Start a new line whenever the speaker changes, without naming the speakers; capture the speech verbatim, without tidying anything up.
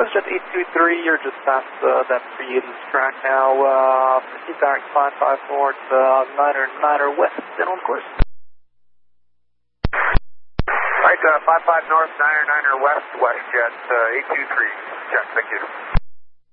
WestJet eight two three, you're just past uh, that three eighty track now. Uh, proceed direct five five four to uh, niner niner west, then on course.
Right, uh, five five north, niner niner west, WestJet uh, eight two three. Check, thank you.